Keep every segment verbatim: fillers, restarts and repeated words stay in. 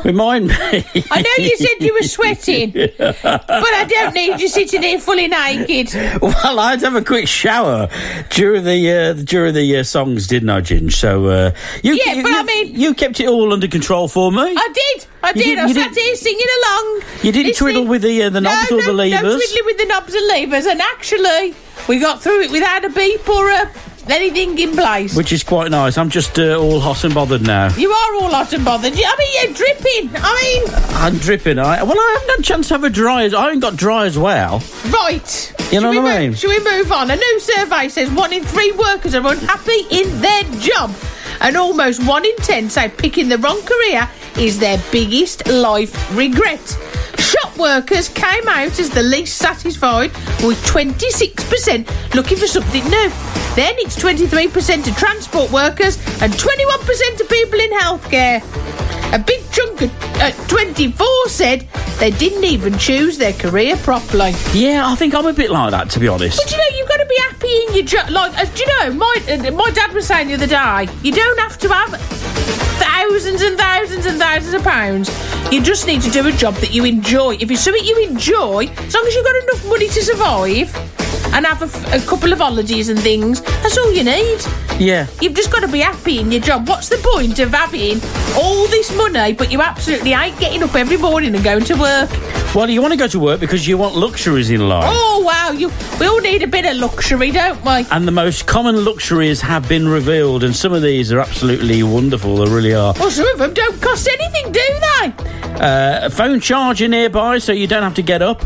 Remind me. I know you said you were sweating, but I don't need you sitting here fully naked. Well, I had to have a quick shower during the uh, during the uh, songs, didn't I, Ginge? So uh, you, Yeah, you, but you, I mean- you kept it all under control for me. I did. I You did. did- I you sat did- here singing along. You didn't listening- twiddle with the uh, the knobs no, or the no, levers. No, twiddling with the knobs and levers, and actually, we got through it without a beep or a, anything in place. Which is quite nice. I'm just uh, all hot and bothered now. You are all hot and bothered. I mean, you're dripping. I mean, I'm dripping. I well, I haven't had a chance to have a dry. As, I haven't got dry as well. right. You know Shall we what I move- mean? Shall we move on? A new survey says one in three workers are unhappy in their job, and almost one in ten say picking the wrong career is their biggest life regret. Shop workers came out as the least satisfied, with twenty-six percent looking for something new. Then it's twenty-three percent of transport workers and twenty-one percent of people in healthcare. A big chunk of uh, twenty-four said they didn't even choose their career properly. Yeah, I think I'm a bit like that, to be honest. But you know, you've got to be happy in your job. Like, uh, do you know, my uh, my dad was saying the other day, you don't have to have thousands and thousands and thousands of pounds. You just need to do a job that you enjoy. If it's something you enjoy, as long as you've got enough money to survive and have a, f- a couple of holidays and things, that's all you need. Yeah. You've just got to be happy in your job. What's the point of having all this money, but you absolutely ain't getting up every morning and going to work? Well, you want to go to work because you want luxuries in life. Oh, wow, you, we all need a bit of luxury, don't we? And the most common luxuries have been revealed, and some of these are absolutely wonderful. They really are. Well, some of them don't cost anything, do they? Uh, a phone charger nearby so you don't have to get up.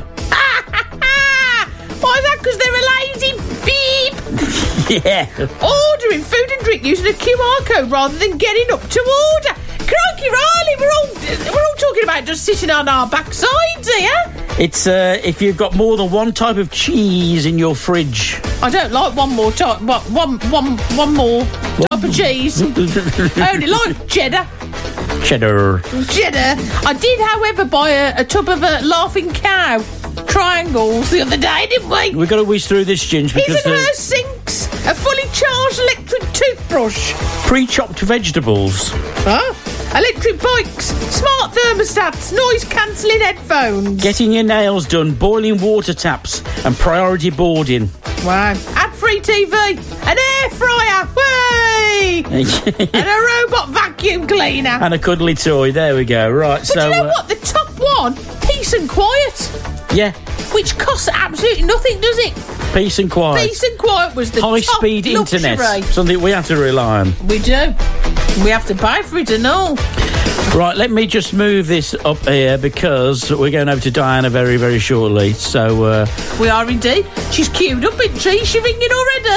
Why is that? Because they're a lazy beep. Yeah. Ordering food and drink using a Q R code rather than getting up to order. Crikey, Riley, we're all we're all talking about just sitting on our backsides here. It's uh, if you've got more than one type of cheese in your fridge. I don't like one more type. What one one one more type of cheese? I only like cheddar. Cheddar. Cheddar. I did, however, buy a, a tub of a laughing cow triangles the other day, didn't we? We've got to whiz through this, Ginge, because His and her the sinks, a fully charged electric toothbrush. pre-chopped vegetables. Huh? Electric bikes, smart thermostats, noise-cancelling headphones. Getting your nails done, boiling water taps, and priority boarding. Wow. Ad-free T V, an air fryer, way, and a robot vacuum cleaner. And a cuddly toy. There we go. Right, But so you know uh, what? The top one, peace and quiet, yeah, which costs absolutely nothing, does it? peace and quiet. Peace and quiet was the High-speed top internet, luxury. something we have to rely on. We do. We have to pay for it and all. Right, let me just move this up here because we're going over to Diana very, very shortly. So, uh, We are indeed. She's queued up, isn't she? She's ringing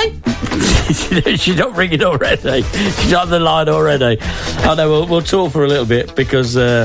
already. she's not ringing already. She's on the line already. I know, we'll, we'll talk for a little bit because uh,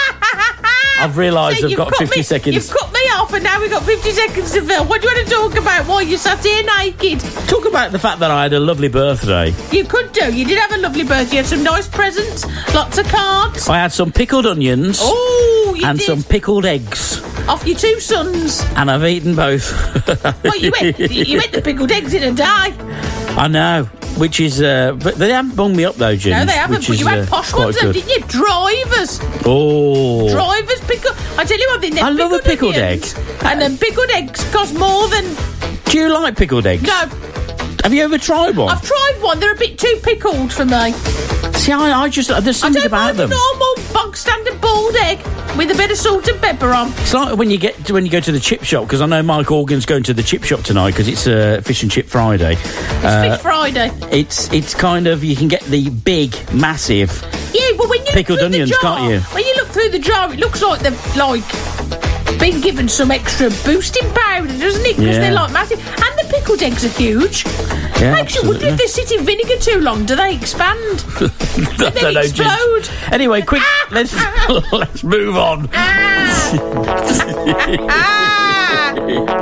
I've realised See, I've you've got cut fifty me, seconds. You've cut me off and now we've got fifty seconds to fill. What do you want to talk about while you sat here naked? Talk about the fact that I had a lovely birthday. You could do. You did have a lovely birthday. You had some nice presents, lots of cards. I had some pickled onions Oh, you and did. some pickled eggs. Off your two sons. And I've eaten both. Well, you ate, you ate the pickled eggs in a day. I know, which is... Uh, but they haven't bung me up, though, Jim. No, they haven't, which but is, you had uh, posh quite ones, though, good. didn't you? Drivers. Oh. Drivers pickle. I tell you what, they I love a pickled egg. And then pickled eggs cost more than... Do you like pickled eggs? No, Have you ever tried one? I've tried one. They're a bit too pickled for me. See, I, I just... There's I something don't about mind them. a normal bog standard boiled egg with a bit of salt and pepper on. It's like when you get to, when you go to the chip shop, because I know Mike Organ's going to the chip shop tonight because it's uh, Fish and Chip Friday. It's Uh, Fish Friday. It's it's kind of, you can get the big, massive... Yeah, but when you pickled look through onions, the jar, can't you? when you look through the jar, it looks like they've like been given some extra boosting powder, doesn't it? Because Yeah. they're like massive, and the pickled eggs are huge. Yeah, Makes you wonder absolutely. if they sit in vinegar too long. Do they expand? I Then don't know, explode. Ginge. Anyway, quick, let's let's move on. Ah! Ah!